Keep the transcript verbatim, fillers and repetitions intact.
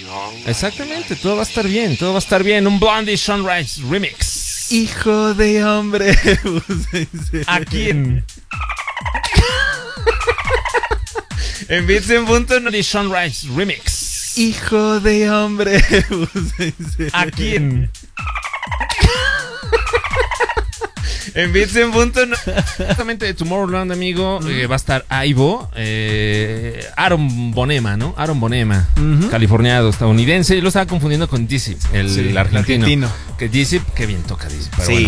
Exactamente, todo va a estar bien, todo va a estar bien. Un Blondie Sunrise Remix. Hijo de hombre. ¿A quién? En Beats en punto, no. Sunrise Remix. Hijo de hombre. ¿A quién? En Beats en punto, no. Exactamente de Tomorrowland, amigo, eh, va a estar Aibo, eh, Aaron Bonema, ¿no? Aaron Bonema, uh-huh. Californiano, estadounidense. Yo lo estaba confundiendo con Dizzy, el, sí, el argentino. argentino. Que Dizzy, qué bien toca Dizzy. Sí. Bueno.